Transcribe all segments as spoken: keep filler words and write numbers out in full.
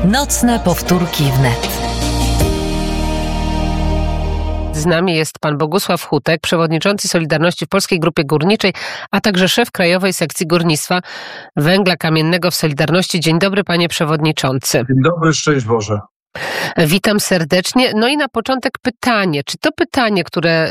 Nocne powtórki wnet. Z nami jest pan Bogusław Hutek, przewodniczący Solidarności w Polskiej Grupie Górniczej, a także szef Krajowej Sekcji Górnictwa Węgla Kamiennego w Solidarności. Dzień dobry, panie przewodniczący. Dzień dobry, szczęść Boże. Witam serdecznie. No i na początek pytanie. Czy to pytanie, które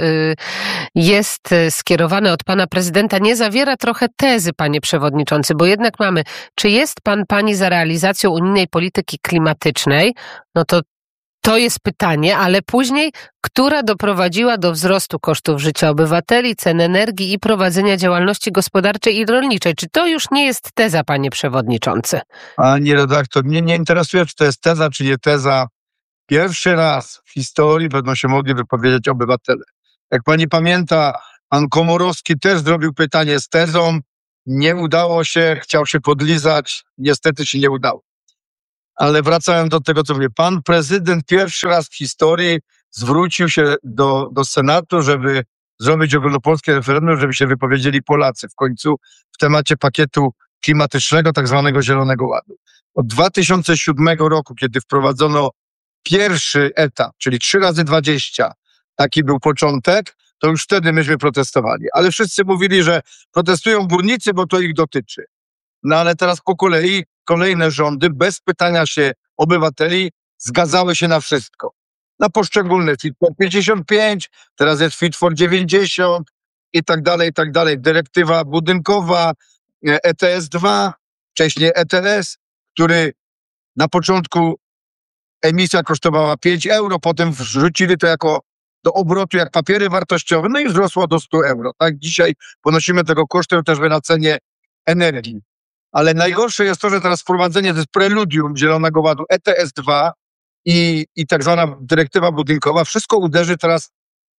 jest skierowane od pana prezydenta, nie zawiera trochę tezy, panie przewodniczący? Bo jednak mamy, czy jest pan, pani za realizacją unijnej polityki klimatycznej? No to To jest pytanie, ale później, która doprowadziła do wzrostu kosztów życia obywateli, cen energii i prowadzenia działalności gospodarczej i rolniczej. Czy to już nie jest teza, panie przewodniczący? Pani redaktor, mnie nie interesuje, czy to jest teza, czy nie teza. Pierwszy raz w historii będą się mogli wypowiedzieć obywatele. Jak pani pamięta, pan Komorowski też zrobił pytanie z tezą. Nie udało się, chciał się podlizać, niestety się nie udało. Ale wracałem do tego, co mówię. Pan prezydent pierwszy raz w historii zwrócił się do, do Senatu, żeby zrobić ogólnopolskie referendum, żeby się wypowiedzieli Polacy w końcu w temacie pakietu klimatycznego, tak zwanego Zielonego Ładu. Od dwa tysiące siódmego roku, kiedy wprowadzono pierwszy etap, czyli trzy razy dwadzieścia, taki był początek, to już wtedy myśmy protestowali. Ale wszyscy mówili, że protestują górnicy, bo to ich dotyczy. No ale teraz po kolei kolejne rządy bez pytania się obywateli zgadzały się na wszystko. Na poszczególne Fit for pięćdziesiąt pięć, teraz jest Fit for dziewięćdziesiąt i tak dalej, i tak dalej. Dyrektywa budynkowa, E T S dwa, wcześniej E T S, który na początku emisja kosztowała pięć euro, potem wrzucili to jako do obrotu jak papiery wartościowe, no i wzrosło do stu euro. Tak, dzisiaj ponosimy tego kosztem też na cenie energii. Ale najgorsze jest to, że teraz wprowadzenie to jest preludium Zielonego Ładu E T S dwa i, i tak zwana dyrektywa budynkowa. Wszystko uderzy teraz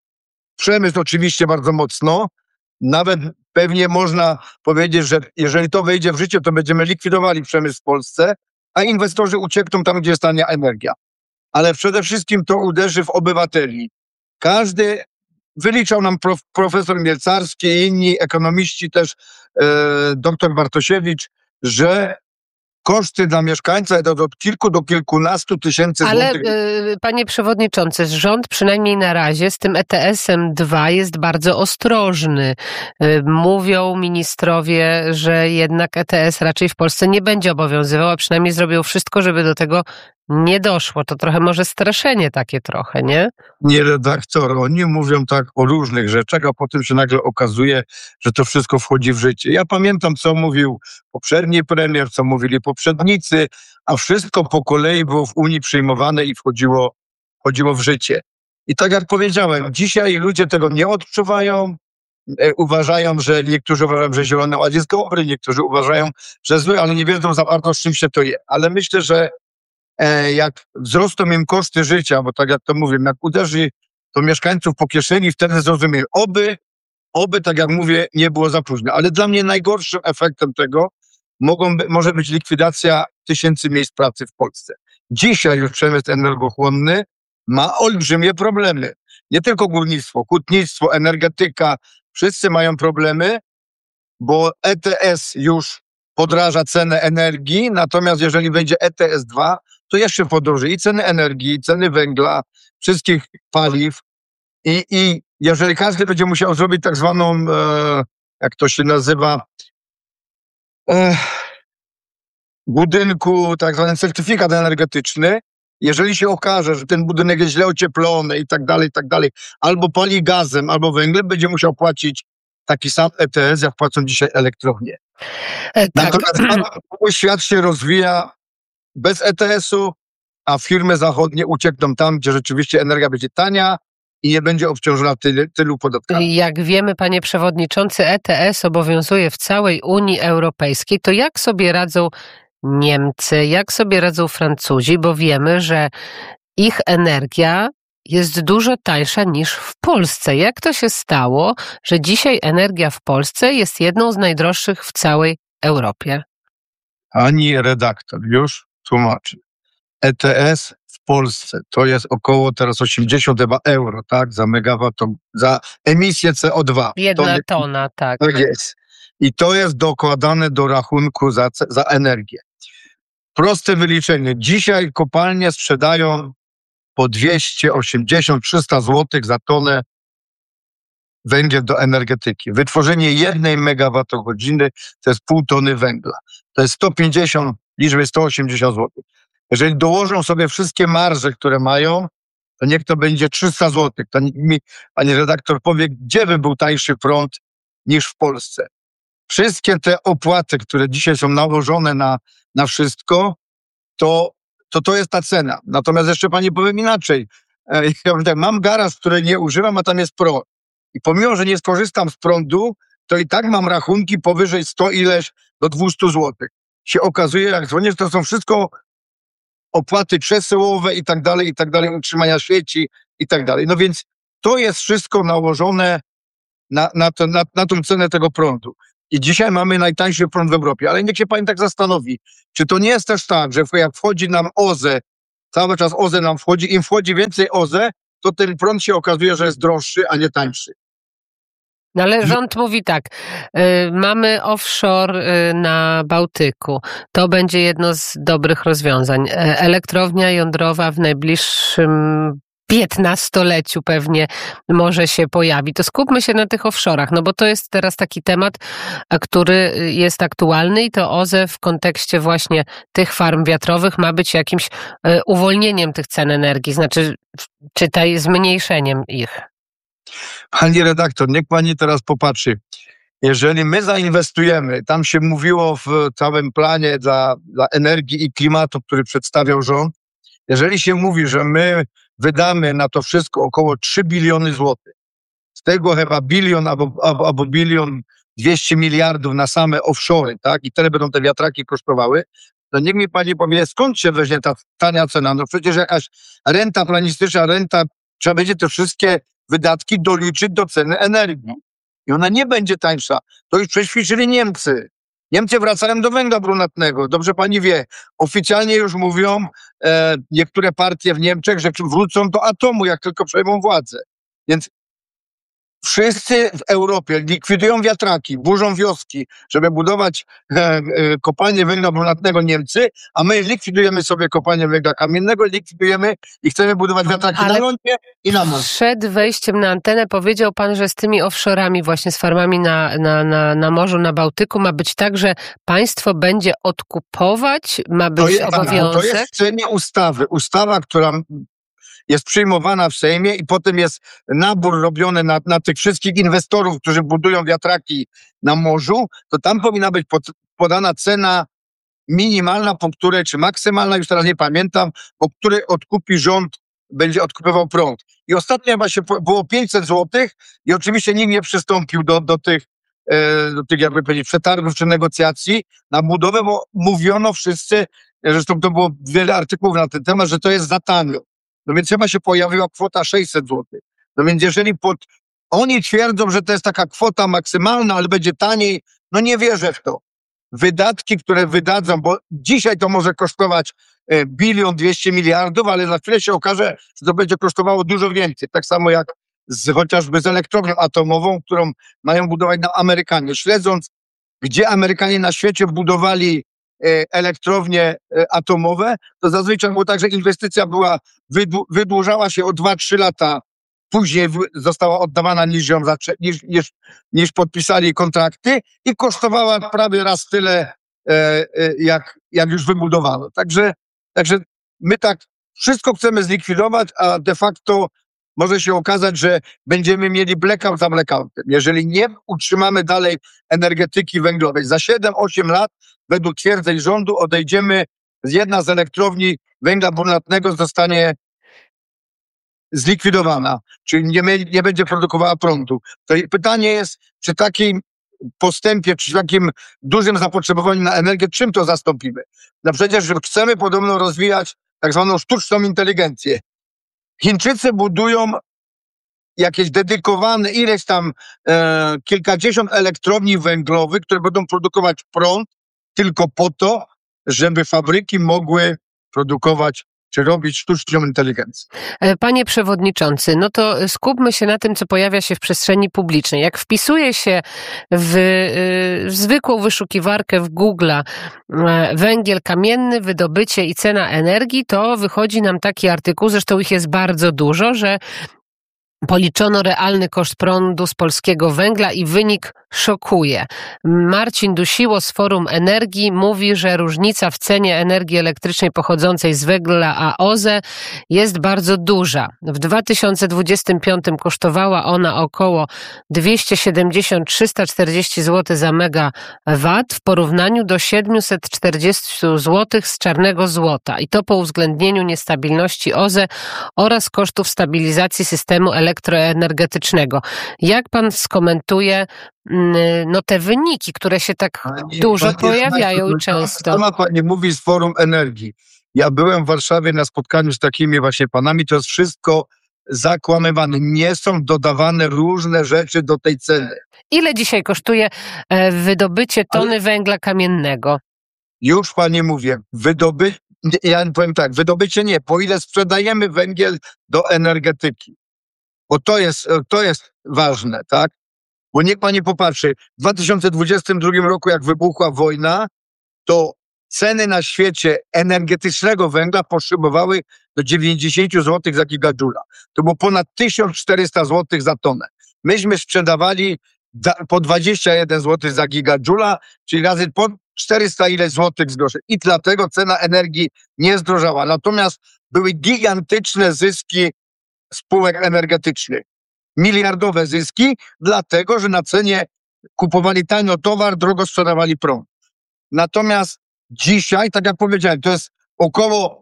w przemysł oczywiście bardzo mocno. Nawet pewnie można powiedzieć, że jeżeli to wejdzie w życie, to będziemy likwidowali przemysł w Polsce, a inwestorzy uciekną tam, gdzie jest tania energia. Ale przede wszystkim to uderzy w obywateli. Każdy, wyliczał nam prof, profesor Mielcarski i inni ekonomiści też, e, doktor Bartosiewicz, że koszty dla mieszkańca to od kilku do kilkunastu tysięcy Ale, złotych. Ale panie przewodniczący, rząd przynajmniej na razie z tym E T S em dwa jest bardzo ostrożny. Mówią ministrowie, że jednak E T S raczej w Polsce nie będzie obowiązywał, a przynajmniej zrobią wszystko, żeby do tego nie doszło. To trochę może straszenie takie trochę, nie? Nie, redaktor, oni mówią tak o różnych rzeczach, a potem się nagle okazuje, że to wszystko wchodzi w życie. Ja pamiętam, co mówił poprzedni premier, co mówili poprzednicy, a wszystko po kolei było w Unii przyjmowane i wchodziło, wchodziło w życie. I tak jak powiedziałem, dzisiaj ludzie tego nie odczuwają, e, uważają, że niektórzy uważają, że Zielony Ład jest dobry, niektórzy uważają, że zły, ale nie wiedzą za bardzo, z czym się to je. Ale myślę, że jak wzrosną im koszty życia, bo tak jak to mówię, jak uderzy to mieszkańców po kieszeni, wtedy zrozumie. Oby, oby, tak jak mówię, nie było za późno. Ale dla mnie najgorszym efektem tego mogą, może być likwidacja tysięcy miejsc pracy w Polsce. Dzisiaj już przemysł energochłonny ma olbrzymie problemy. Nie tylko górnictwo, hutnictwo, energetyka, wszyscy mają problemy, bo E T S już podraża cenę energii, natomiast jeżeli będzie E T S dwa, to jeszcze podroży i ceny energii, i ceny węgla, wszystkich paliw i, i jeżeli każdy będzie musiał zrobić tak zwaną, e, jak to się nazywa, e, budynku, tak zwany certyfikat energetyczny, jeżeli się okaże, że ten budynek jest źle ocieplony i tak dalej, i tak dalej, albo pali gazem, albo węglem, będzie musiał płacić taki sam E T S, jak płacą dzisiaj elektrownie. E, tak. Natomiast cały świat się rozwija bez E T S u, a firmy zachodnie uciekną tam, gdzie rzeczywiście energia będzie tania i nie będzie obciążona tylu, tylu podatkami. Jak wiemy, panie przewodniczący, E T S obowiązuje w całej Unii Europejskiej. To jak sobie radzą Niemcy, jak sobie radzą Francuzi, bo wiemy, że ich energia jest dużo tańsza niż w Polsce. Jak to się stało, że dzisiaj energia w Polsce jest jedną z najdroższych w całej Europie? Ani redaktor już tłumaczy. E T S w Polsce to jest około teraz osiemdziesiąt chyba euro, tak, za megawattom, za emisję C O dwa. Jedna to nie, tona, tak. Tak jest. I to jest dokładane do rachunku za, za energię. Proste wyliczenie. Dzisiaj kopalnie sprzedają po dwieście osiemdziesiąt trzysta złotych za tonę węgiel do energetyki. Wytworzenie jednej megawattogodziny to jest pół tony węgla. To jest sto pięćdziesiąt, liczby sto osiemdziesiąt złotych. Jeżeli dołożą sobie wszystkie marże, które mają, to niech to będzie trzysta złotych. To nikt mi, pani redaktor, powie, gdzie by był tańszy prąd niż w Polsce. Wszystkie te opłaty, które dzisiaj są nałożone na, na wszystko, to, to to jest ta cena. Natomiast jeszcze pani powiem inaczej. E, ja mówię tak, mam garaż, który nie używam, a tam jest prąd. I pomimo, że nie skorzystam z prądu, to i tak mam rachunki powyżej sto ileś do dwieście złotych. Się okazuje, jak dzwonię, że to są wszystko opłaty przesyłowe i tak dalej, i tak dalej, utrzymania sieci i tak dalej. No więc to jest wszystko nałożone na, na, to, na, na tą cenę tego prądu. I dzisiaj mamy najtańszy prąd w Europie. Ale niech się pani tak zastanowi, czy to nie jest też tak, że jak wchodzi nam O Z E, cały czas O Z E nam wchodzi, im wchodzi więcej O Z E, to ten prąd się okazuje, że jest droższy, a nie tańszy. No ale rząd mówi tak, y, mamy offshore y, na Bałtyku. To będzie jedno z dobrych rozwiązań. E, Elektrownia jądrowa w najbliższym piętnastoleciu pewnie może się pojawi. To skupmy się na tych offshorach, no bo to jest teraz taki temat, a który jest aktualny i to O Z E w kontekście właśnie tych farm wiatrowych ma być jakimś y, uwolnieniem tych cen energii, znaczy czytaj zmniejszeniem ich. Pani redaktor, niech pani teraz popatrzy. Jeżeli my zainwestujemy, tam się mówiło w całym planie dla, dla energii i klimatu, który przedstawiał rząd, jeżeli się mówi, że my wydamy na to wszystko około trzy biliony złotych, z tego chyba bilion albo, albo, albo bilion dwieście miliardów na same offshore, tak? I tyle będą te wiatraki kosztowały, to niech mi pani powie, skąd się weźmie ta tania cena? No przecież jakaś renta planistyczna, renta, trzeba będzie te wszystkie wydatki doliczyć do ceny energii. I ona nie będzie tańsza. To już przećwiczyli Niemcy. Niemcy wracają do węgla brunatnego. Dobrze pani wie. Oficjalnie już mówią e, niektóre partie w Niemczech, że wrócą do atomu, jak tylko przejmą władzę. Więc wszyscy w Europie likwidują wiatraki, burzą wioski, żeby budować e, e, kopalnie węgla brunatnego Niemcy, a my likwidujemy sobie kopalnie węgla kamiennego, likwidujemy i chcemy budować wiatraki Ale na lądzie i na morzu. przed wejściem na antenę powiedział pan, że z tymi offshorami, właśnie z farmami na, na, na, na morzu, na Bałtyku ma być tak, że państwo będzie odkupować, ma być To jest, obowiązek. to jest w cenie ustawy. Ustawa, która jest przyjmowana w Sejmie i potem jest nabór robiony na, na tych wszystkich inwestorów, którzy budują wiatraki na morzu, to tam powinna być pod, podana cena minimalna, po której, czy maksymalna, już teraz nie pamiętam, po której odkupi rząd, będzie odkupywał prąd. I ostatnio chyba się po, było pięćset złotych i oczywiście nikt nie przystąpił do, do tych, e, do tych, jakby powiedzieć, przetargów czy negocjacji na budowę, bo mówiono wszyscy, zresztą to było wiele artykułów na ten temat, że to jest za tanio. No więc chyba się pojawiła kwota sześćset złotych. No więc jeżeli pod... oni twierdzą, że to jest taka kwota maksymalna, ale będzie taniej, no nie wierzę w to. Wydatki, które wydadzą, bo dzisiaj to może kosztować e, bilion dwieście miliardów, ale za chwilę się okaże, że to będzie kosztowało dużo więcej. Tak samo jak z, chociażby z elektrownią atomową, którą mają budować na Amerykanie. Śledząc, gdzie Amerykanie na świecie budowali e, elektrownie e, atomowe, to zazwyczaj było tak, że inwestycja była wydłu- wydłużała się o dwa trzy lata później została oddawana niż ją zaczę- niż, niż, niż podpisali kontrakty i kosztowała prawie raz tyle, e, e, jak, jak już wybudowano. Także, także my tak wszystko chcemy zlikwidować, a de facto może się okazać, że będziemy mieli blackout za blackoutem. Jeżeli nie utrzymamy dalej energetyki węglowej, za siedem osiem lat według twierdzeń rządu odejdziemy, z jedna z elektrowni węgla brunatnego zostanie zlikwidowana, czyli nie, nie będzie produkowała prądu. To pytanie jest, przy takim postępie, przy takim dużym zapotrzebowaniu na energię, czym to zastąpimy? No przecież chcemy podobno rozwijać tak zwaną sztuczną inteligencję. Chińczycy budują jakieś dedykowane, ileś tam e, kilkadziesiąt elektrowni węglowych, które będą produkować prąd tylko po to, żeby fabryki mogły produkować czy robić sztuczną inteligencję. Panie przewodniczący, no to skupmy się na tym, co pojawia się w przestrzeni publicznej. Jak wpisuje się w, w zwykłą wyszukiwarkę w Google'a węgiel kamienny, wydobycie i cena energii, to wychodzi nam taki artykuł, zresztą ich jest bardzo dużo, że policzono realny koszt prądu z polskiego węgla i wynik szokuje. Marcin Dusiło z Forum Energii mówi, że różnica w cenie energii elektrycznej pochodzącej z węgla a O Z E jest bardzo duża. W dwa tysiące dwudziestym piątym kosztowała ona około dwieście siedemdziesiąt do trzystu czterdziestu złotych za megawat w porównaniu do siedemset czterdzieści złotych z czarnego złota i to po uwzględnieniu niestabilności O Z E oraz kosztów stabilizacji systemu elektroenergetycznego. Jak pan skomentuje no, te wyniki, które się tak nie, dużo pojawiają i często? Sama pani mówi z Forum Energii. Ja byłem w Warszawie na spotkaniu z takimi właśnie panami, to jest wszystko zakłamywane. Nie są dodawane różne rzeczy do tej ceny. Ile dzisiaj kosztuje wydobycie tony Ale... węgla kamiennego? Już pani mówię, wydoby... ja powiem tak, wydobycie nie, po ile sprzedajemy węgiel do energetyki. Bo to jest, to jest ważne, tak? Bo niech pani popatrzy, w dwa tysiące dwudziestym drugim roku, jak wybuchła wojna, to ceny na świecie energetycznego węgla poszybowały do dziewięćdziesiąt złotych za gigadżula. To było ponad tysiąc czterysta złotych za tonę. Myśmy sprzedawali po dwadzieścia jeden złotych za gigadżula, czyli razy po czterysta ile złotych z groszy. I dlatego cena energii nie zdrożała. Natomiast były gigantyczne zyski spółek energetycznych. Miliardowe zyski, dlatego, że na cenie kupowali tanio towar, drogo sprzedawali prąd. Natomiast dzisiaj, tak jak powiedziałem, to jest około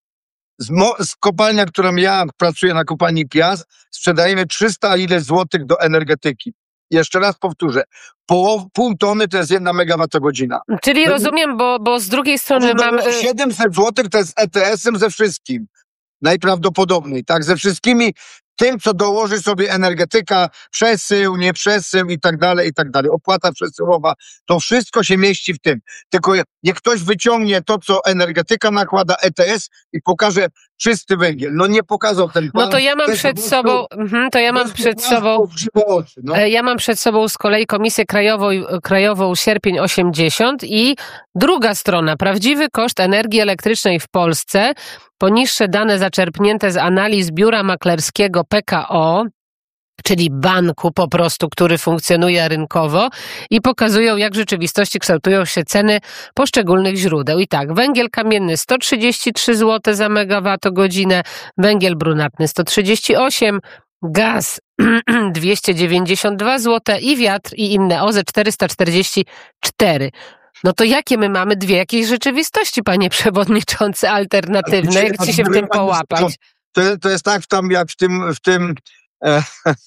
z, mo- z kopalnia, którą ja pracuję na kopalni Piast, sprzedajemy trzysta ile złotych do energetyki. Jeszcze raz powtórzę, po, pół tony to jest jedna megawattogodzina. Czyli to rozumiem, bo, bo z drugiej strony mam... siedemset złotych to jest E T S-em ze wszystkim. Najprawdopodobniej, tak? Ze wszystkimi tym, co dołoży sobie energetyka, przesył, nie przesył i tak dalej, i tak dalej. Opłata przesyłowa, to wszystko się mieści w tym. Tylko niech ktoś wyciągnie to, co energetyka nakłada, E T S i pokaże czysty węgiel. No nie pokazał ten pan. No to ja mam przed sobą, to ja mam przed sobą, no. ja mam przed sobą z kolei Komisję Krajową, Krajową Sierpień osiemdziesiąt i druga strona, prawdziwy koszt energii elektrycznej w Polsce. Poniższe dane zaczerpnięte z analiz biura maklerskiego P K O, czyli banku po prostu, który funkcjonuje rynkowo i pokazują, jak w rzeczywistości kształtują się ceny poszczególnych źródeł. I tak, węgiel kamienny sto trzydzieści trzy złote za megawattogodzinę, węgiel brunatny sto trzydzieści osiem, gaz dwieście dziewięćdziesiąt dwa złote i wiatr i inne O Z E czterysta czterdzieści cztery. No to jakie my mamy dwie jakieś rzeczywistości, panie przewodniczący, alternatywne, jak ci się w tym połapać? To, to jest tak tam jak w tym, w tym, e,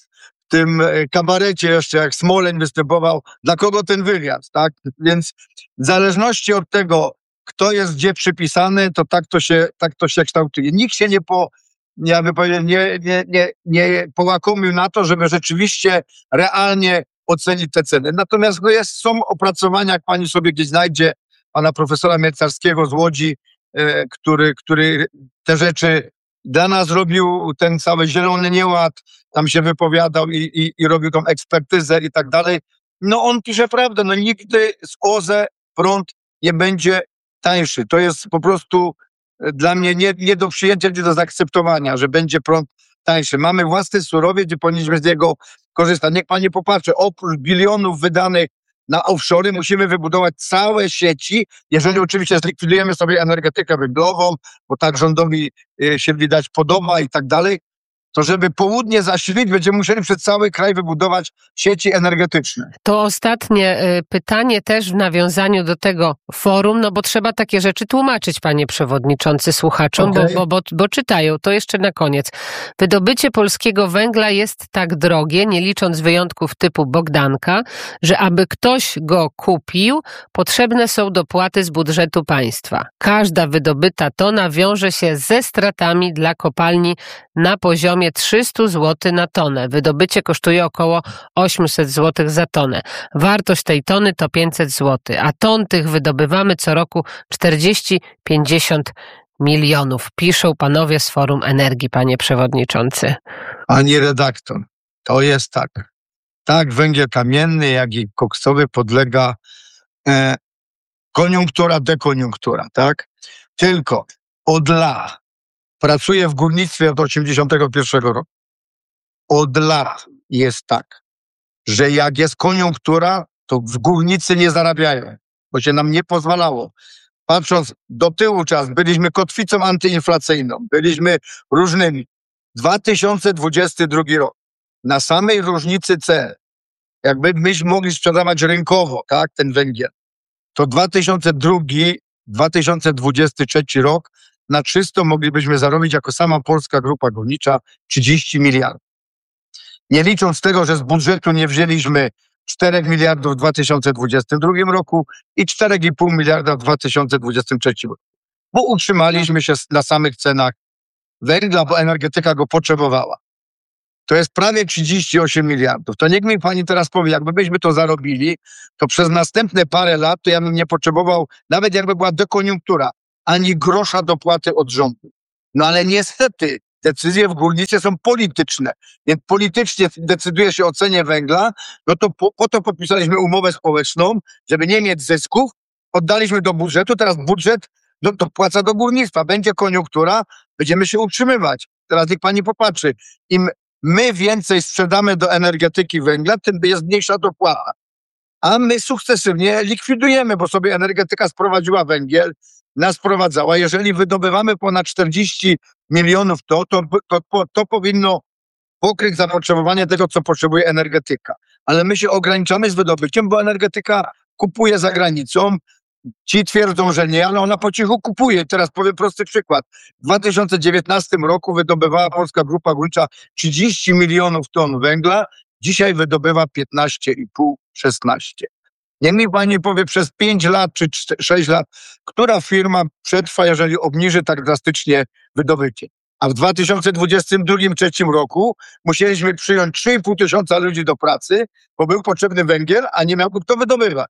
w tym kabarecie jeszcze, jak Smoleń występował, dla kogo ten wywiad, tak? Więc w zależności od tego, kto jest gdzie przypisany, to tak to się, tak to się kształtuje. Nikt się nie po, ja bym powiedział, nie, nie, nie, nie połakomił na to, żeby rzeczywiście realnie ocenić te ceny. Natomiast no jest, są opracowania, jak pani sobie gdzieś znajdzie, pana profesora Miercarskiego z Łodzi, e, który, który te rzeczy dla nas robił, ten cały zielony nieład, tam się wypowiadał i, i, i robił tą ekspertyzę i tak dalej. No on pisze prawdę, no nigdy z O Z E prąd nie będzie tańszy. To jest po prostu dla mnie nie, nie do przyjęcia, nie do zaakceptowania, że będzie prąd tańszy. Mamy własny surowiec, gdzie powinniśmy z niego korzystać. Niech pani popatrzy, oprócz bilionów wydanych na offshore'y musimy wybudować całe sieci, jeżeli oczywiście zlikwidujemy sobie energetykę węglową, bo tak rządowi się widać podoba i tak dalej, to żeby południe zasilić, będziemy musieli przez cały kraj wybudować sieci energetyczne. To ostatnie pytanie też w nawiązaniu do tego forum, no bo trzeba takie rzeczy tłumaczyć, panie przewodniczący, słuchaczom, okay. bo, bo, bo, bo czytają. To jeszcze na koniec. Wydobycie polskiego węgla jest tak drogie, nie licząc wyjątków typu Bogdanka, że aby ktoś go kupił, potrzebne są dopłaty z budżetu państwa. Każda wydobyta tona wiąże się ze stratami dla kopalni na poziomie trzysta złotych na tonę. Wydobycie kosztuje około osiemset złotych za tonę. Wartość tej tony to pięćset złotych, a ton tych wydobywamy co roku czterdzieści do pięćdziesięciu milionów. Piszą panowie z Forum Energii, panie przewodniczący. Pani redaktor, to jest tak. Tak, węgiel kamienny, jak i koksowy podlega e, koniunktura, dekoniunktura, tak? Tylko od lat pracuję w górnictwie od osiemdziesiątego pierwszego roku. Od lat jest tak, że jak jest koniunktura, to w górnicy nie zarabiają, bo się nam nie pozwalało. Patrząc do tyłu czas, byliśmy kotwicą antyinflacyjną, byliśmy różnymi. dwa tysiące dwudziesty drugi rok. Na samej różnicy cen, jakby myśmy mogli sprzedawać rynkowo, tak, ten węgiel, to dwa tysiące drugi dwa tysiące dwudziesty trzeci rok na czysto moglibyśmy zarobić jako sama Polska Grupa Górnicza trzydzieści miliardów. Nie licząc tego, że z budżetu nie wzięliśmy czterech miliardów w dwa tysiące dwudziestym drugim roku i cztery i pół miliarda w dwa tysiące dwudziestym trzecim roku. Bo utrzymaliśmy się na samych cenach węgla, bo energetyka go potrzebowała. To jest prawie trzydzieści osiem miliardów. To niech mi pani teraz powie, jakbyśmy to zarobili, to przez następne parę lat to ja bym nie potrzebował, nawet jakby była dekoniunktura, ani grosza dopłaty od rządu. No ale niestety decyzje w górnictwie są polityczne, więc politycznie decyduje się o cenie węgla, no to po, po to podpisaliśmy umowę społeczną, żeby nie mieć zysków, oddaliśmy do budżetu, teraz budżet do, dopłaca do górnictwa, będzie koniunktura, będziemy się utrzymywać. Teraz niech pani popatrzy, im my więcej sprzedamy do energetyki węgla, tym jest mniejsza dopłata. A my sukcesywnie likwidujemy, bo sobie energetyka sprowadziła węgiel, nas sprowadzała. Jeżeli wydobywamy ponad czterdzieści milionów ton, to, to, to, to powinno pokryć zapotrzebowanie tego, co potrzebuje energetyka. Ale my się ograniczamy z wydobyciem, bo energetyka kupuje za granicą. Ci twierdzą, że nie, ale ona po cichu kupuje. Teraz powiem prosty przykład. W dwa tysiące dziewiętnastym roku wydobywała Polska Grupa Górnicza trzydzieści milionów ton węgla. Dzisiaj wydobywa piętnaście i pół, szesnaście. Niech mi pani powie przez pięć lat czy sześć lat, która firma przetrwa, jeżeli obniży tak drastycznie wydobycie. A w dwa tysiące dwudziestym drugim do dwa tysiące trzecim roku musieliśmy przyjąć trzy i pół tysiąca ludzi do pracy, bo był potrzebny węgiel, a nie miał kto wydobywać.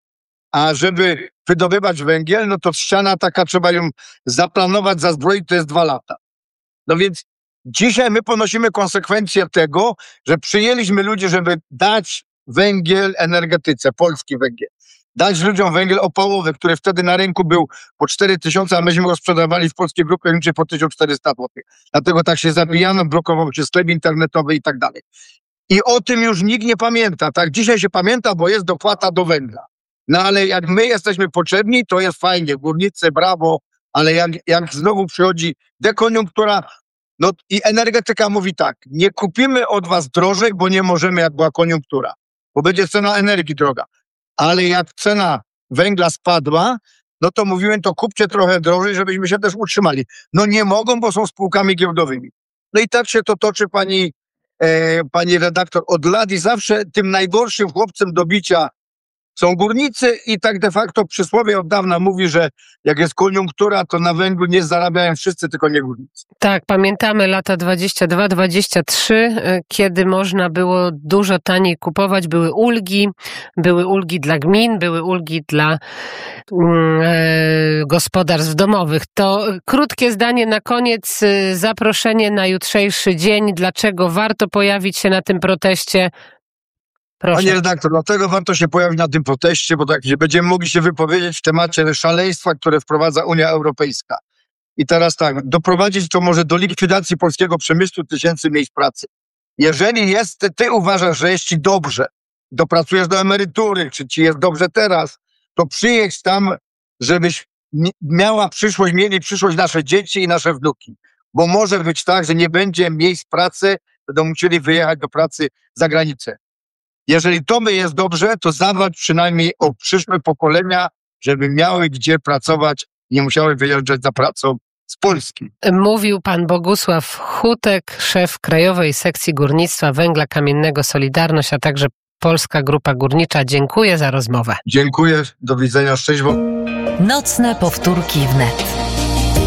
A żeby wydobywać węgiel, no to ściana taka, trzeba ją zaplanować, zazbroić, to jest dwa lata. No więc dzisiaj my ponosimy konsekwencje tego, że przyjęliśmy ludzi, żeby dać węgiel energetyce, polski węgiel. Dać ludziom węgiel opałowy, który wtedy na rynku był po cztery tysiące, a myśmy go sprzedawali w Polskiej Grupie Górniczej po tysiąc czterysta złotych. Dlatego tak się zabijano, blokował się sklep internetowy i tak dalej. I o tym już nikt nie pamięta. Tak, dzisiaj się pamięta, bo jest dopłata do węgla. No ale jak my jesteśmy potrzebni, to jest fajnie, górnicy, brawo, ale jak, jak znowu przychodzi dekoniunktura, no i energetyka mówi tak, nie kupimy od was drożej, bo nie możemy, jak była koniunktura, bo będzie cena energii droga. Ale jak cena węgla spadła, no to mówiłem, to kupcie trochę drożej, żebyśmy się też utrzymali. No nie mogą, bo są spółkami giełdowymi. No i tak się to toczy, pani, e, pani redaktor, od lat i zawsze tym najgorszym chłopcem do bicia są górnicy i tak de facto przysłowie od dawna mówi, że jak jest koniunktura, to na węglu nie zarabiają wszyscy, tylko nie górnicy. Tak, pamiętamy lata dwadzieścia dwa dwadzieścia trzy, kiedy można było dużo taniej kupować. Były ulgi, były ulgi dla gmin, były ulgi dla e, gospodarstw domowych. To krótkie zdanie na koniec, zaproszenie na jutrzejszy dzień. Dlaczego warto pojawić się na tym proteście? Proszę. Panie redaktor, dlatego warto się pojawić na tym proteście, bo tak będziemy mogli się wypowiedzieć w temacie szaleństwa, które wprowadza Unia Europejska. I teraz tak, doprowadzić to może do likwidacji polskiego przemysłu, tysięcy miejsc pracy. Jeżeli jest, ty, ty uważasz, że jest ci dobrze, dopracujesz do emerytury, czy ci jest dobrze teraz, to przyjedź tam, żebyś miała przyszłość, mieli przyszłość nasze dzieci i nasze wnuki. Bo może być tak, że nie będzie miejsc pracy, będą musieli wyjechać do pracy za granicę. Jeżeli to by jest dobrze, to zadbać przynajmniej o przyszłe pokolenia, żeby miały gdzie pracować, nie musiały wyjeżdżać za pracą z Polski. Mówił pan Bogusław Hutek, szef Krajowej Sekcji Górnictwa Węgla Kamiennego Solidarność, a także Polska Grupa Górnicza. Dziękuję za rozmowę. Dziękuję, do widzenia, szczęść Wam. Nocne powtórki wnet.